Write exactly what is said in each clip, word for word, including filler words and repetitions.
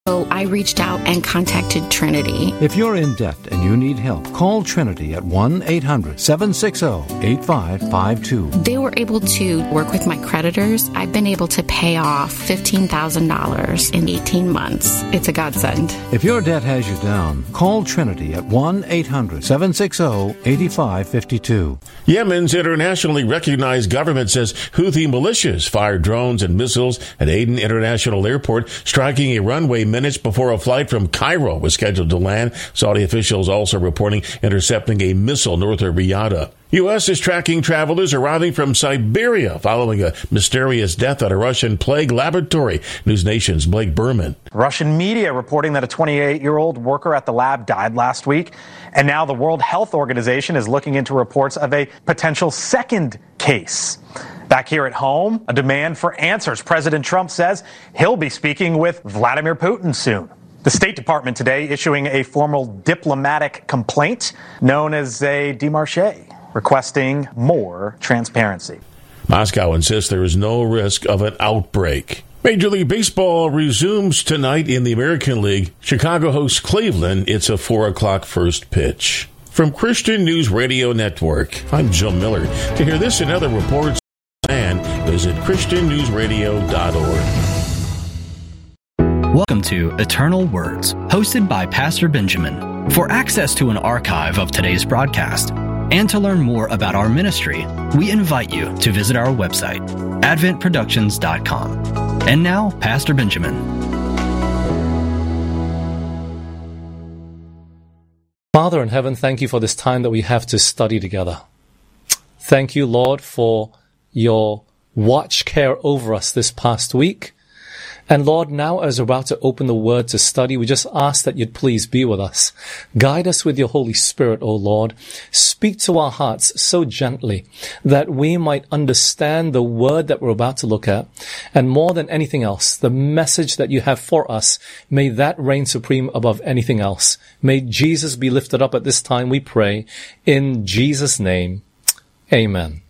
So I reached out and contacted Trinity. If you're in debt and you need help, call Trinity at one eight hundred seven six zero eight five five two. They were able to work with my creditors. I've been able to pay off fifteen thousand dollars in eighteen months. It's a godsend. If your debt has you down, call Trinity at one eight hundred seven six zero eight five five two. Yemen's internationally recognized government says Houthi militias fired drones and missiles at Aden International Airport, striking a runway minutes before a flight from Cairo was scheduled to land. Saudi officials also reporting intercepting a missile north of Riyadh. U S is tracking travelers arriving from Siberia following a mysterious death at a Russian plague laboratory. News Nation's Blake Berman. Russian media reporting that a twenty-eight-year-old worker at the lab died last week. And now the World Health Organization is looking into reports of a potential second case. Back here at home, a demand for answers. President Trump says he'll be speaking with Vladimir Putin soon. The State Department today issuing a formal diplomatic complaint known as a démarche, requesting more transparency. Moscow insists there is no risk of an outbreak. Major League Baseball resumes tonight in the American League. Chicago hosts Cleveland. It's a four o'clock first pitch. From Christian News Radio Network, I'm Joe Miller. To hear this and other reports, and visit christian news radio dot org. Welcome to Eternal Words, hosted by Pastor Benjamin. For access to an archive of today's broadcast and to learn more about our ministry, we invite you to visit our website, advent productions dot com. And now, Pastor Benjamin. Father in heaven, thank you for this time that we have to study together. Thank you, Lord, for your watch care over us this past week. And Lord, now as we're about to open the Word to study, we just ask that you'd please be with us. Guide us with your Holy Spirit, O Lord. Speak to our hearts so gently that we might understand the Word that we're about to look at. And more than anything else, the message that you have for us, may that reign supreme above anything else. May Jesus be lifted up at this time, we pray. In Jesus' name, amen.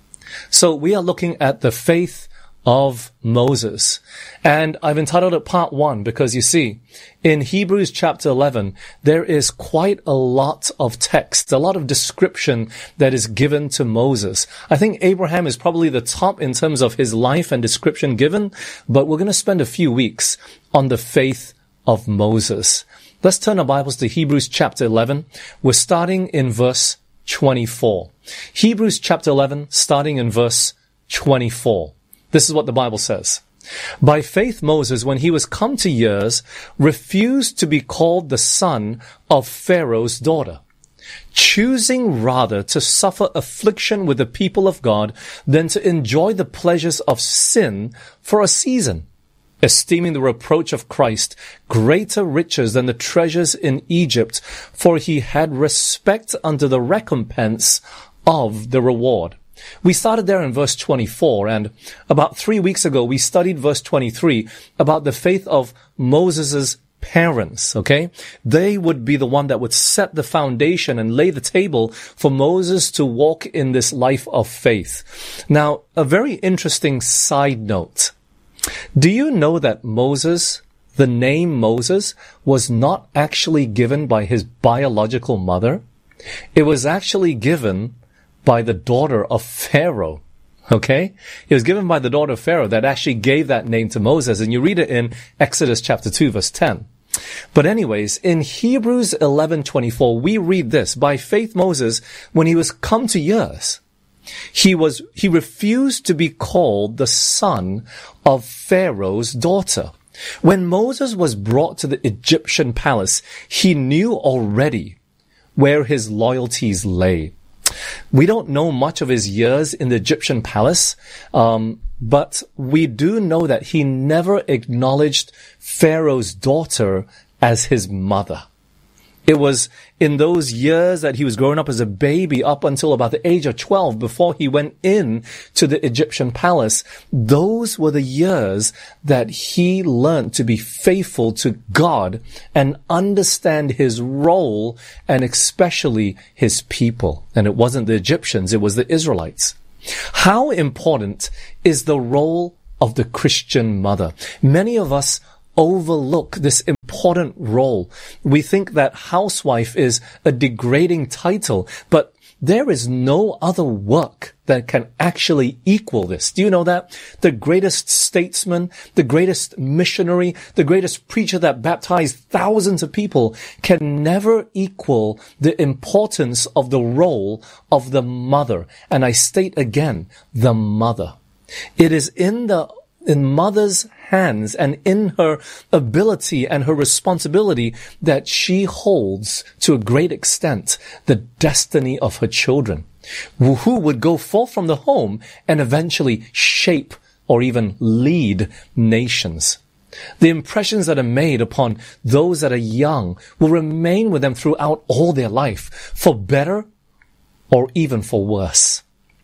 So we are looking at the faith of Moses. And I've entitled it Part One because you see, in Hebrews chapter eleven, there is quite a lot of text, a lot of description that is given to Moses. I think Abraham is probably the top in terms of his life and description given, but we're going to spend a few weeks on the faith of Moses. Let's turn our Bibles to Hebrews chapter eleven. We're starting in verse twenty-four. Hebrews chapter eleven, starting in verse twenty-four. This is what the Bible says. By faith, Moses, when he was come to years, refused to be called the son of Pharaoh's daughter, choosing rather to suffer affliction with the people of God than to enjoy the pleasures of sin for a season, esteeming the reproach of Christ greater riches than the treasures in Egypt, for he had respect unto the recompense of the reward. We started there in verse twenty-four, and about three weeks ago we studied verse twenty-three about the faith of Moses' parents, okay? They would be the one that would set the foundation and lay the table for Moses to walk in this life of faith. Now, a very interesting side note. Do you know that Moses, the name Moses, was not actually given by his biological mother? It was actually given by the daughter of Pharaoh. Okay? It was given by the daughter of Pharaoh that actually gave that name to Moses. And you read it in Exodus chapter two, verse ten. But anyways, in Hebrews eleven twenty-four, we read this. By faith, Moses, when he was come to years, he was, he refused to be called the son of Pharaoh's daughter. When Moses was brought to the Egyptian palace, he knew already where his loyalties lay. We don't know much of his years in the Egyptian palace, um, but we do know that he never acknowledged Pharaoh's daughter as his mother. It was in those years that he was growing up as a baby up until about the age of twelve before he went in to the Egyptian palace. Those were the years that he learned to be faithful to God and understand his role and especially his people. And it wasn't the Egyptians, it was the Israelites. How important is the role of the Christian mother? Many of us overlook this important role. We think that housewife is a degrading title, but there is no other work that can actually equal this. Do you know that? The greatest statesman, the greatest missionary, the greatest preacher that baptized thousands of people can never equal the importance of the role of the mother. And I state again, the mother. It is in the in mother's hands and in her ability and her responsibility that she holds, to a great extent, the destiny of her children, who would go forth from the home and eventually shape or even lead nations. The impressions that are made upon those that are young will remain with them throughout all their life, for better or even for worse.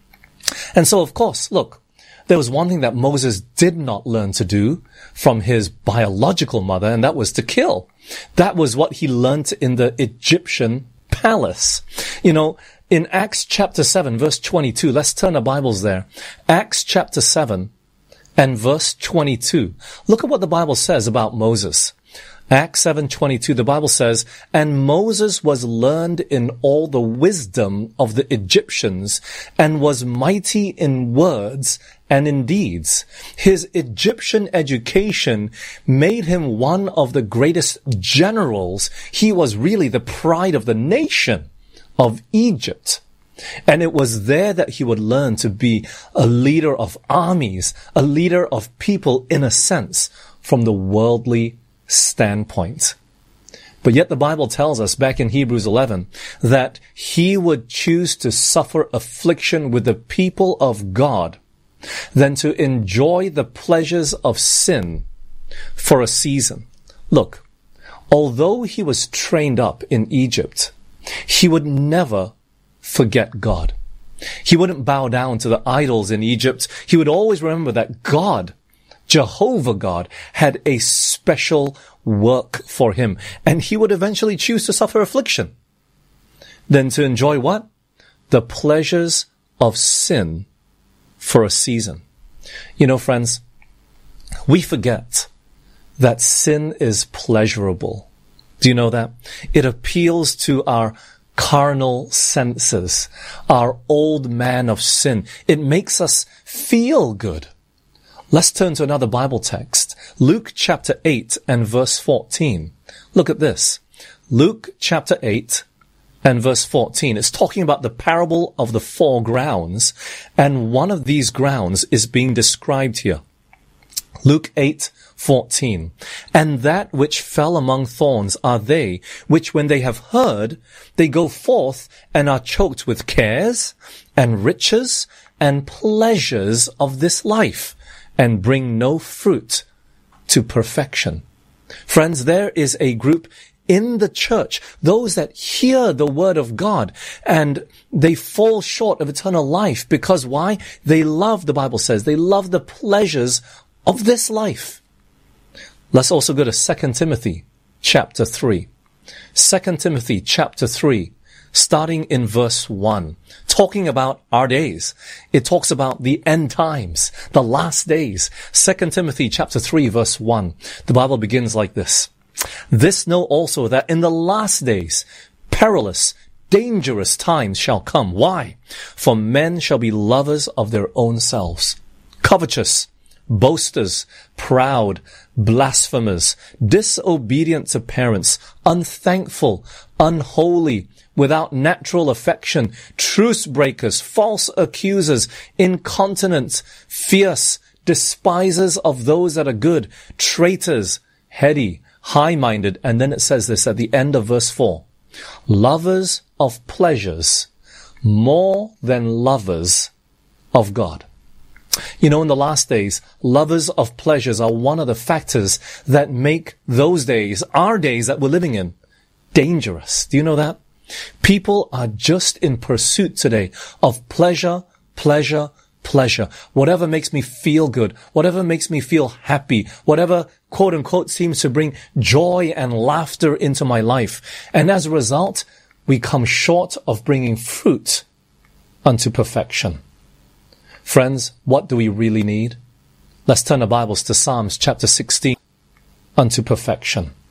And so, of course, look, there was one thing that Moses did not learn to do from his biological mother, and that was to kill. That was what he learned in the Egyptian palace. You know, in Acts chapter seven, verse twenty-two, let's turn our Bibles there. Acts chapter seven and verse twenty-two. Look at what the Bible says about Moses. Acts seven twenty-two, the Bible says, "And Moses was learned in all the wisdom of the Egyptians, and was mighty in words and in deeds." His Egyptian education made him one of the greatest generals. He was really the pride of the nation of Egypt. And it was there that he would learn to be a leader of armies, a leader of people, in a sense, from the worldly standpoint. But yet the Bible tells us back in Hebrews eleven that he would choose to suffer affliction with the people of God than to enjoy the pleasures of sin for a season. Look, although he was trained up in Egypt, he would never forget God. He wouldn't bow down to the idols in Egypt. He would always remember that God, Jehovah God, had a special work for him, and he would eventually choose to suffer affliction than to enjoy what? The pleasures of sin for a season. You know, friends, we forget that sin is pleasurable. Do you know that? It appeals to our carnal senses, our old man of sin. It makes us feel good. Let's turn to another Bible text. Luke chapter eight and verse fourteen. Look at this. Luke chapter eight and verse fourteen. It's talking about the parable of the four grounds, and one of these grounds is being described here. Luke eight fourteen. "And that which fell among thorns are they, which when they have heard, they go forth and are choked with cares and riches and pleasures of this life, and bring no fruit to perfection." Friends, there is a group in the church, those that hear the word of God, and they fall short of eternal life because why? They love, the Bible says, they love the pleasures of this life. Let's also go to Second Timothy chapter three. Second Timothy chapter three. Starting in verse one, talking about our days. It talks about the end times, the last days. Second Timothy chapter three, verse one. The Bible begins like this. "This know also that in the last days, perilous, dangerous times shall come." Why? "For men shall be lovers of their own selves, covetous, boasters, proud, blasphemers, disobedient to parents, unthankful, unholy, without natural affection, truce breakers, false accusers, incontinent, fierce, despisers of those that are good, traitors, heady, high-minded." And then it says this at the end of verse four. "Lovers of pleasures more than lovers of God." You know, in the last days, lovers of pleasures are one of the factors that make those days, our days that we're living in, dangerous. Do you know that? People are just in pursuit today of pleasure, pleasure, pleasure. Whatever makes me feel good, whatever makes me feel happy, whatever, quote unquote, seems to bring joy and laughter into my life. And as a result, we come short of bringing fruit unto perfection. Friends, what do we really need? Let's turn our Bibles to Psalms chapter sixteen. unto perfection.